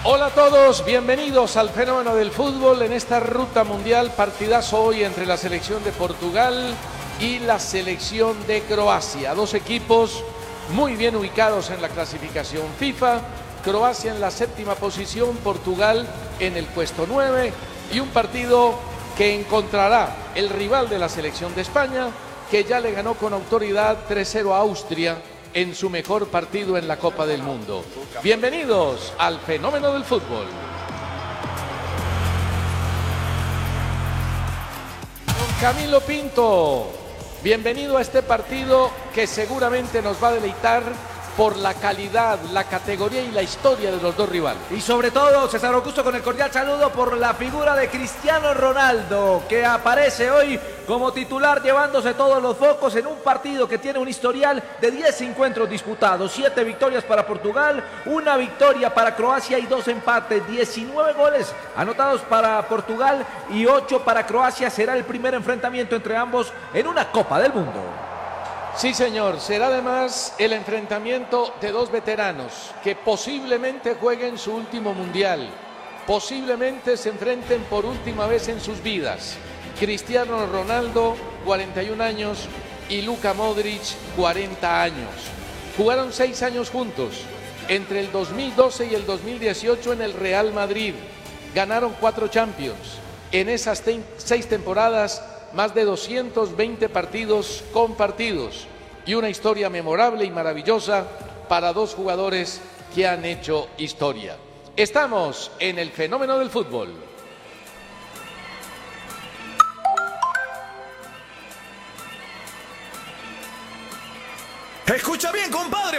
Hola a todos, bienvenidos al fenómeno del fútbol en esta ruta mundial. Partidazo hoy entre la selección de Portugal y la selección de Croacia. Dos equipos muy bien ubicados en la clasificación FIFA. Croacia en la 7ª posición, Portugal en el puesto 9. Y un partido que encontrará el rival de la selección de España, que ya le ganó con autoridad 3-0 a Austria en su mejor partido en la Copa del Mundo. Bienvenidos al fenómeno del fútbol. Don Camilo Pinto, bienvenido a este partido que seguramente nos va a deleitar por la calidad, la categoría y la historia de los dos rivales. Y sobre todo, César Augusto, con el cordial saludo por la figura de Cristiano Ronaldo, que aparece hoy como titular llevándose todos los focos en un partido que tiene un historial de 10 encuentros disputados, 7 victorias para Portugal, 1 victoria para Croacia y 2 empates, 19 goles anotados para Portugal y 8 para Croacia. Será el primer enfrentamiento entre ambos en una Copa del Mundo. Sí, señor, será además el enfrentamiento de dos veteranos que posiblemente jueguen su último mundial, posiblemente se enfrenten por última vez en sus vidas. Cristiano Ronaldo, 41 años, y Luka Modric, 40 años. Jugaron 6 años juntos, entre el 2012 y el 2018 en el Real Madrid. Ganaron 4 Champions. En esas 6 temporadas, más de 220 partidos compartidos y una historia memorable y maravillosa para dos jugadores que han hecho historia. Estamos en el fenómeno del fútbol. Escucha bien, compadre.